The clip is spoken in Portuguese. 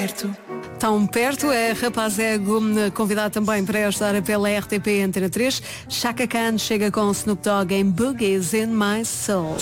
perto. Tão perto, é Rapaz Ego, convidado também para esta hora pela RTP Antena 3. Chaka Khan chega com Snoop Dogg em Boogies in My Soul.